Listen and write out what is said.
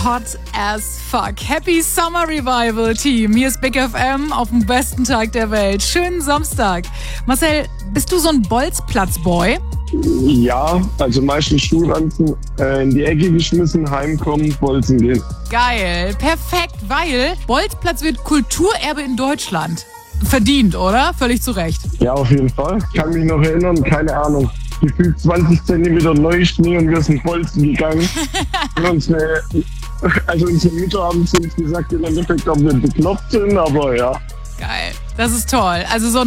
Hot as fuck. Happy Summer Revival, Team. Hier ist Big FM auf dem besten Tag der Welt. Schönen Samstag. Marcel, bist du so ein Bolzplatz-Boy? Ja, also meistens Schulranzen in die Ecke geschmissen, heimkommen, bolzen gehen. Geil, perfekt, weil Bolzplatz wird Kulturerbe in Deutschland. Verdient, oder? Völlig zu Recht. Ja, auf jeden Fall. Ich kann mich noch erinnern, keine Ahnung. Gefühlt 20 Zentimeter Neuschnee und wir sind bolzen gegangen. Und unsere Mütter haben zu uns gesagt, im Endeffekt, ob wir bekloppt sind, aber ja. Geil, das ist toll. Also so